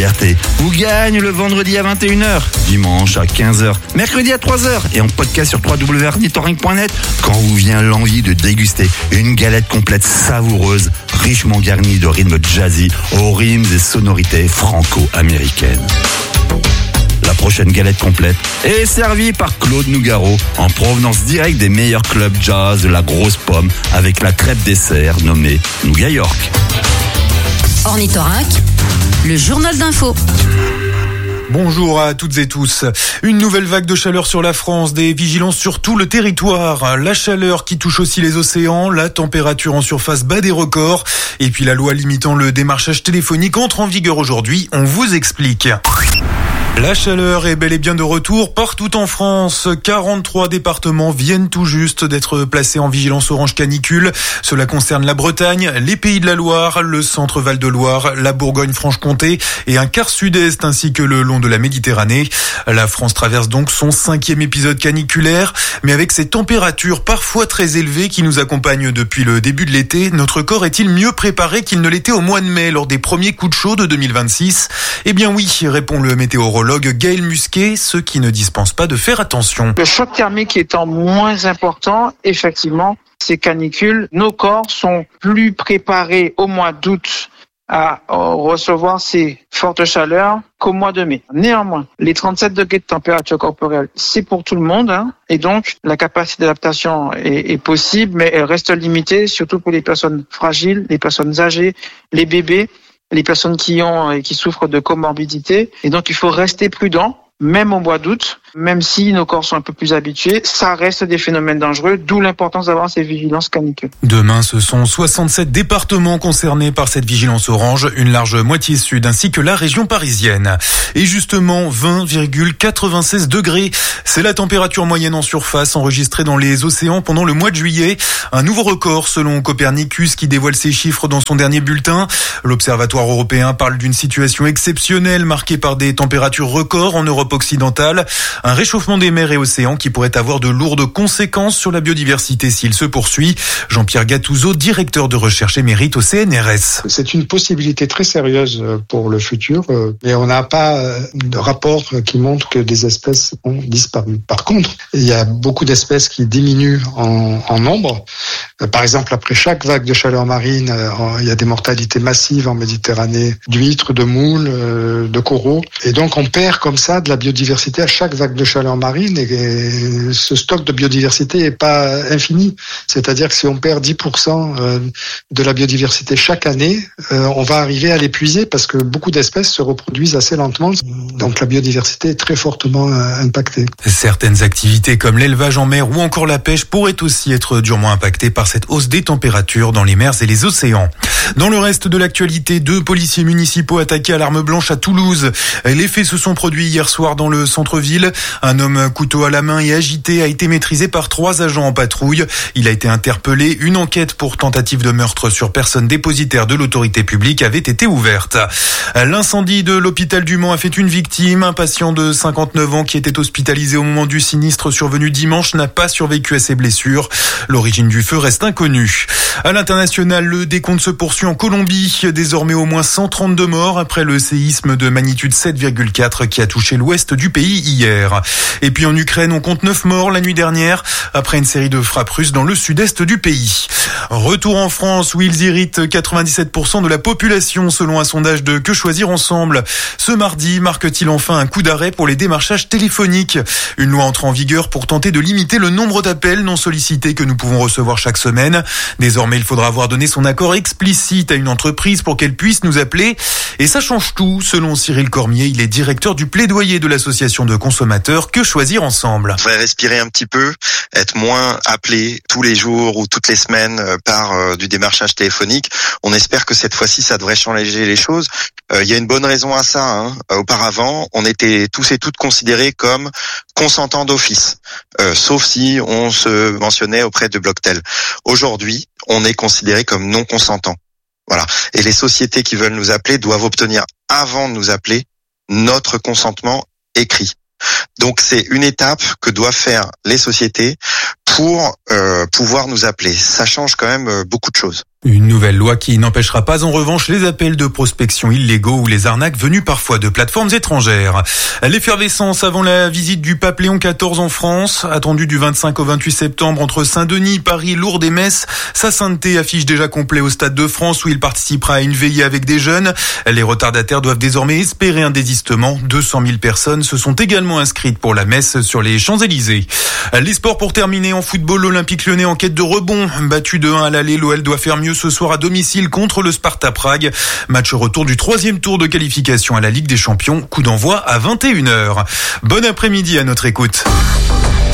Liberté, ou gagne le vendredi à 21h, dimanche à 15h, mercredi à 3h et en podcast sur www.ornithorynque.net quand vous vient l'envie de déguster une galette complète savoureuse, richement garnie de rythmes jazzy aux rimes et sonorités franco-américaines. La prochaine galette complète est servie par Claude Nougaro en provenance directe des meilleurs clubs jazz de la grosse pomme avec la crêpe dessert nommée Nougat York. Ornithorynque, le journal d'info. Bonjour à toutes et tous. Une nouvelle vague de chaleur sur la France, des vigilances sur tout le territoire. La chaleur qui touche aussi les océans, la température en surface bat des records. Et puis la loi limitant le démarchage téléphonique entre en vigueur aujourd'hui. On vous explique. La chaleur est bel et bien de retour partout en France. 43 départements viennent tout juste d'être placés en vigilance orange canicule. Cela concerne la Bretagne, les Pays de la Loire, le centre Val-de-Loire, la Bourgogne-Franche-Comté et un quart sud-est ainsi que le long de la Méditerranée. La France traverse donc son 5e épisode caniculaire, mais avec ces températures parfois très élevées qui nous accompagnent depuis le début de l'été, notre corps est-il mieux préparé qu'il ne l'était au mois de mai lors des premiers coups de chaud de 2026 ? Eh bien oui, répond le météorologue Gaël Musquet, ceux qui ne dispensent pas de faire attention. Le choc thermique étant moins important, effectivement, ces canicules, nos corps sont plus préparés au mois d'août à recevoir ces fortes chaleurs qu'au mois de mai. Néanmoins, les 37 degrés de température corporelle, c'est pour tout le monde, et donc la capacité d'adaptation est possible, mais elle reste limitée, surtout pour les personnes fragiles, les personnes âgées, les bébés, les personnes qui ont et qui souffrent de comorbidité. Et donc, il faut rester prudent, même au mois d'août, même si nos corps sont un peu plus habitués, ça reste des phénomènes dangereux, d'où l'importance d'avoir ces vigilances canicules. Demain, ce sont 67 départements concernés par cette vigilance orange, une large moitié sud ainsi que la région parisienne. Et justement, 20,96 degrés, c'est la température moyenne en surface enregistrée dans les océans pendant le mois de juillet. Un nouveau record selon Copernicus qui dévoile ses chiffres dans son dernier bulletin. L'Observatoire européen parle d'une situation exceptionnelle marquée par des températures records en Europe occidentale. Un réchauffement des mers et océans qui pourrait avoir de lourdes conséquences sur la biodiversité s'il se poursuit. Jean-Pierre Gattuso, directeur de recherche émérite au CNRS. C'est une possibilité très sérieuse pour le futur, mais on n'a pas de rapport qui montre que des espèces ont disparu. Par contre, il y a beaucoup d'espèces qui diminuent en nombre. Par exemple, après chaque vague de chaleur marine, il y a des mortalités massives en Méditerranée d'huîtres, de moules, de coraux. Et donc, on perd comme ça de la biodiversité à chaque vague de chaleur marine, et ce stock de biodiversité n'est pas infini. C'est-à-dire que si on perd 10% de la biodiversité chaque année, on va arriver à l'épuiser parce que beaucoup d'espèces se reproduisent assez lentement. Donc la biodiversité est très fortement impactée. Certaines activités comme l'élevage en mer ou encore la pêche pourraient aussi être durement impactées par cette hausse des températures dans les mers et les océans. Dans le reste de l'actualité, 2 policiers municipaux attaqués à l'arme blanche à Toulouse. Les faits se sont produits hier soir dans le centre-ville. Un homme couteau à la main et agité a été maîtrisé par 3 agents en patrouille. Il a été interpellé. Une enquête pour tentative de meurtre sur personne dépositaire de l'autorité publique avait été ouverte. L'incendie de l'hôpital du Mans a fait une victime. Un patient de 59 ans qui était hospitalisé au moment du sinistre survenu dimanche n'a pas survécu à ses blessures. L'origine du feu reste inconnue. À l'international, le décompte se poursuit en Colombie. Désormais au moins 132 morts après le séisme de magnitude 7,4 qui a touché l'ouest du pays hier. Et puis en Ukraine, on compte 9 morts la nuit dernière après une série de frappes russes dans le sud-est du pays. Retour en France où ils irritent 97% de la population selon un sondage de Que choisir ensemble. Ce mardi marque-t-il enfin un coup d'arrêt pour les démarchages téléphoniques. Une loi entre en vigueur pour tenter de limiter le nombre d'appels non sollicités que nous pouvons recevoir chaque semaine. Désormais, il faudra avoir donné son accord explicite à une entreprise pour qu'elle puisse nous appeler. Et ça change tout, selon Cyril Cormier. Il est directeur du plaidoyer de l'association de consommateurs Que choisir ensemble. On va respirer un petit peu, être moins appelé tous les jours ou toutes les semaines par du démarchage téléphonique. On espère que cette fois-ci, ça devrait changer les choses. Il y a une bonne raison à ça. Auparavant, on était tous et toutes considérés comme consentants d'office, sauf si on se mentionnait auprès de Blocktel. Aujourd'hui, on est considéré comme non consentant. Voilà. Et les sociétés qui veulent nous appeler doivent obtenir, avant de nous appeler, notre consentement écrit. Donc c'est une étape que doivent faire les sociétés pour pouvoir nous appeler. Ça change quand même beaucoup de choses. Une nouvelle loi qui n'empêchera pas en revanche les appels de prospection illégaux ou les arnaques venues parfois de plateformes étrangères. L'effervescence avant la visite du pape Léon XIV en France, attendue du 25 au 28 septembre entre Saint-Denis, Paris, Lourdes et Metz. Sa sainteté affiche déjà complet au Stade de France où il participera à une veillée avec des jeunes. Les retardataires doivent désormais espérer un désistement. 200 000 personnes se sont également inscrites pour la messe sur les Champs-Élysées. Les sports pour terminer en football, l'Olympique Lyonnais en quête de rebond. Battu de 1 à l'aller, l'OL doit faire mieux ce soir à domicile contre le Sparta Prague. Match retour du 3e tour de qualification à la Ligue des Champions. Coup d'envoi à 21h. Bon après-midi à notre écoute.